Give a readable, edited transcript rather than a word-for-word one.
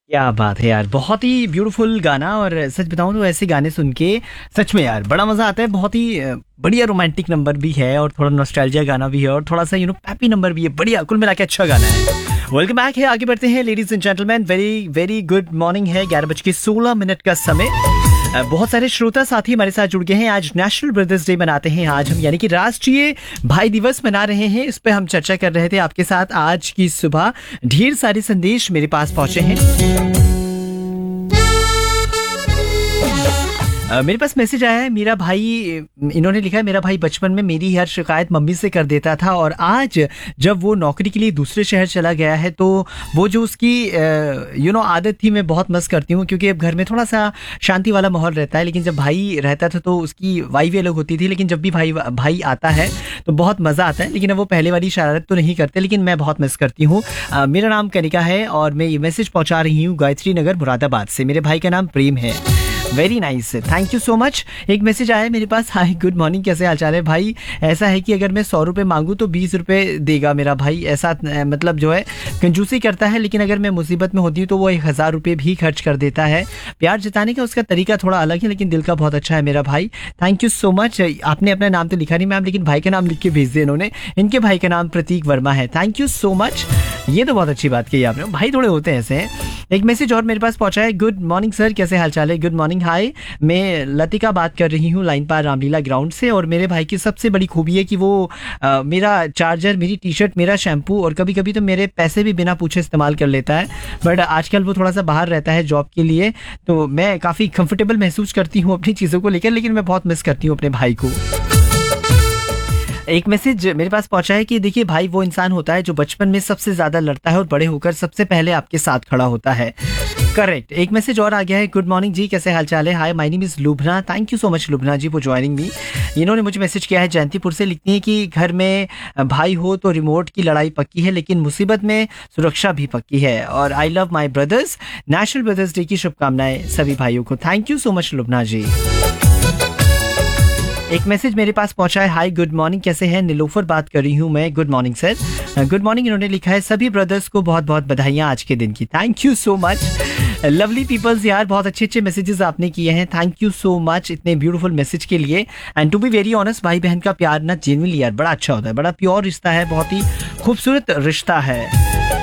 क्या बात है यार, बहुत ही ब्यूटीफुल गाना। और सच बताऊं तो ऐसे गाने सुन के सच में यार बड़ा मजा आता है। बहुत ही बढ़िया रोमांटिक नंबर भी है और थोड़ा नॉस्टैल्जिया गाना भी है और थोड़ा सा पैपी नंबर भी है। बढ़िया, कुल मिला के अच्छा गाना है। वेलकम बैक है, आगे बढ़ते हैं ladies and gentleman. Very very good morning है। 11:16 का समय। बहुत सारे श्रोता साथी हमारे साथ जुड़ गए हैं। आज नेशनल ब्रदर्स डे मनाते हैं आज हम, यानी कि राष्ट्रीय भाई दिवस मना रहे हैं। इस पे हम चर्चा कर रहे थे आपके साथ आज की सुबह। ढेर सारे संदेश मेरे पास पहुंचे हैं। मेरे पास मैसेज आया है, मेरा भाई, इन्होंने लिखा है, मेरा भाई बचपन में मेरी हर शिकायत मम्मी से कर देता था और आज जब वो नौकरी के लिए दूसरे शहर चला गया है तो वो जो उसकी आदत थी मैं बहुत मिस करती हूँ, क्योंकि अब घर में थोड़ा सा शांति वाला माहौल रहता है। लेकिन जब भाई रहता था तो उसकी वाइफ अलग होती थी, लेकिन जब भी भाई आता है तो बहुत मज़ा आता है। लेकिन अब वो पहले वाली शरारत तो नहीं करते, लेकिन मैं बहुत मिस करती हूँ। मेरा नाम कनिका है और मैं ये मैसेज पहुँचा रही हूँ गायत्री नगर मुरादाबाद से। मेरे भाई का नाम प्रेम है। Very nice, thank you so much. एक मैसेज आया है मेरे पास, हाय गुड मॉर्निंग, कैसे हाल चाल है भाई। ऐसा है कि अगर मैं 100 रुपये मांगूँ तो 20 रुपये देगा मेरा भाई। ऐसा मतलब जो है कंजूसी करता है, लेकिन अगर मैं मुसीबत में होती हूँ तो वो 1000 रुपये भी खर्च कर देता है। प्यार जताने का उसका तरीका थोड़ा अलग है, लेकिन दिल का बहुत अच्छा है मेरा भाई। Thank you so much. आपने अपना नाम तो लिखा नहीं मैम, लेकिन भाई का नाम लिख के भेज दिया इन्होंने। इनके भाई का नाम प्रतीक वर्मा है। थैंक यू सो मच, ये तो बहुत अच्छी बात कही आपने। भाई थोड़े होते हैं ऐसे। एक मैसेज और मेरे पास पहुंचा है, गुड मॉर्निंग सर, कैसे हाल चाल है। गुड मॉर्निंग, हाय, मैं लतिका बात कर रही हूँ लाइन पार रामलीला ग्राउंड से। और मेरे भाई की सबसे बड़ी खूबी है कि वो मेरा चार्जर, मेरी टी शर्ट, मेरा शैम्पू और कभी कभी तो मेरे पैसे भी बिना पूछे इस्तेमाल कर लेता है। बट आजकल वो थोड़ा सा बाहर रहता है जॉब के लिए, तो मैं काफ़ी कंफर्टेबल महसूस करती हूँ अपनी चीज़ों को लेकर, लेकिन मैं बहुत मिस करती हूँ अपने भाई को। एक मैसेज मेरे पास पहुंचा है कि देखिए, भाई वो इंसान होता है जो बचपन में सबसे ज्यादा लड़ता है और बड़े होकर सबसे पहले आपके साथ खड़ा होता है। करेक्ट। एक मैसेज और आ गया है, गुड मॉर्निंग जी, कैसे हाल चाल है। हाय, my name is Lubna. Thank you so much Lubna ji for joining me. इन्होंने मुझे मैसेज किया है जयंतीपुर से। लिखती है कि घर में भाई हो तो रिमोट की लड़ाई पक्की है, लेकिन मुसीबत में सुरक्षा भी पक्की है। और I love my brothers. National brothers day की शुभकामनाएं सभी भाइयों को। Thank you so much Lubna जी। एक मैसेज मेरे पास पहुंचा है, हाय गुड मॉर्निंग, कैसे हैं। नीलोफर बात कर रही हूँ मैं। Good morning sir. Good morning. इन्होंने लिखा है, सभी ब्रदर्स को बहुत बहुत बधाइयाँ आज के दिन की। Thank you so much lovely peoples. यार बहुत अच्छे अच्छे मैसेजेस आपने किए हैं। थैंक यू सो मच इतने ब्यूटीफुल मैसेज के लिए। And to be very honest, भाई बहन का प्यार ना जेन्युइनली यार बड़ा अच्छा होता है, बड़ा प्योर रिश्ता है, बहुत ही खूबसूरत रिश्ता है।